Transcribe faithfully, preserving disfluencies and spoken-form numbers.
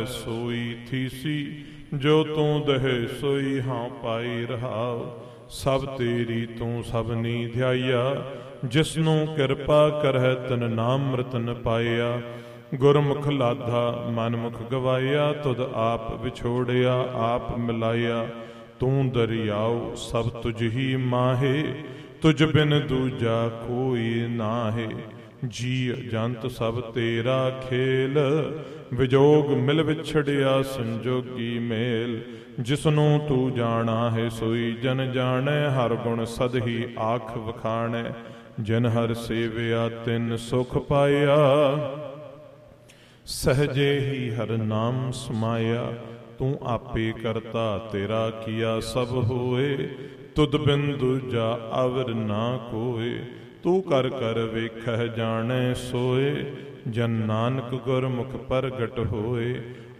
ਸੋਈ ਥੀਸੀ, ਜੋ ਤੂੰ ਦਹੇ ਸੋਈ ਹਾਂ ਪਾਈ ਰਹਾਉ। ਸਭ ਤੇਰੀ ਤੂੰ ਸਭਨੀ ਧਿਆਈਆ, ਜਿਸਨੂੰ ਕਿਰਪਾ ਕਰਹਿ ਤਨ ਨਾਮ ਰਤਨ ਪਾਇਆ। ਗੁਰਮੁਖ ਲਾਧਾ ਮਨਮੁਖ ਗਵਾਇਆ, ਤੁਧ ਆਪ ਵਿਛੋੜਿਆ ਆਪ ਮਿਲਾਇਆ। ਤੂੰ ਦਰਿਆਉ ਸਭ ਤੁਝ ਹੀ ਮਾਹੇ, ਤੁਝ ਬਿਨ ਦੂਜਾ ਕੋਈ ਨਾਹੇ। ਜੀ ਜੰਤ ਸਭ ਤੇਰਾ ਖੇਲ, ਵਿਜੋਗ ਮਿਲ ਵਿਛੜਿਆ ਸੰਜੋਗੀ ਮੇਲ। ਜਿਸਨੂੰ ਤੂੰ ਜਾਣਾ ਹੈ ਸੋਈ ਜਨ ਜਾਣੈ, ਹਰ ਗੁਣ ਸਦ ਹੀ ਆਖ ਵਖਾਣੈ। ਜਿਨ ਹਰ ਸੇਵਿਆ ਤਿਨ ਸੁਖ ਪਾਇਆ, ਸਹਜੇ ਹੀ ਹਰ ਨਾਮ ਸਮਾਇਆ। ਤੂੰ ਆਪੇ ਕਰਤਾ ਤੇਰਾ ਕੀਆ ਸਭ ਹੋਏ, ਤੁਧ ਬਿਨ ਦੂਜਾ ਅਵਰ ਨਾ ਕੋਏ। ਤੂੰ ਕਰ ਕਰ ਵੇਖਹਿ ਜਾਣੈ ਸੋਏ, ਜਨ ਨਾਨਕ ਗੁਰਮੁਖ ਪ੍ਰਗਟ ਹੋਏ।